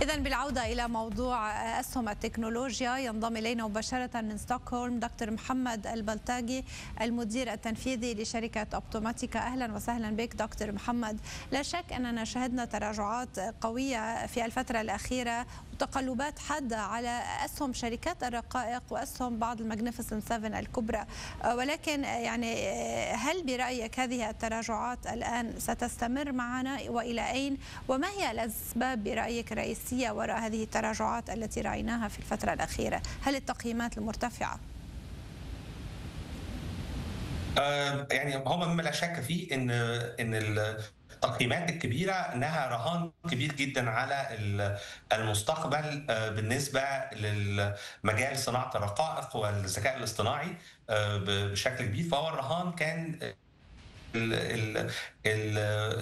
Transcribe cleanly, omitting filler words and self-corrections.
إذا بالعودة إلى موضوع أسهم التكنولوجيا، ينضم إلينا مباشرة من ستوكهولم دكتور محمد البلتاجي المدير التنفيذي لشركة أوبتوماتيكا. أهلا وسهلا بك دكتور محمد. لا شك أننا شهدنا تراجعات قوية في الفترة الأخيرة وتقلبات حادة على أسهم شركات الرقائق وأسهم بعض الماجنيفيسنت 7 الكبرى، ولكن يعني هل برأيك هذه التراجعات الآن ستستمر معنا وإلى أين؟ وما هي الأسباب برأيك الرئيسية وراء هذه التراجعات التي رأيناها في الفترة الأخيرة؟ هل التقييمات المرتفعة؟ يعني هو مما لا شك فيه ان التقييمات الكبيره انها رهان كبير جدا على المستقبل بالنسبه للمجال صناعه الرقائق والذكاء الاصطناعي بشكل كبير. فهو الرهان كان ال ال ال